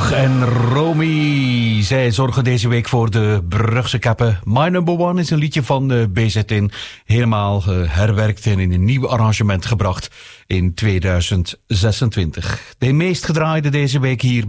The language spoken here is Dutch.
Brug en Romy. Zij zorgen deze week voor de Brugse kappen. My Number One is een liedje van BZN. Helemaal herwerkt en in een nieuw arrangement gebracht in 2026. De meest gedraaide deze week hier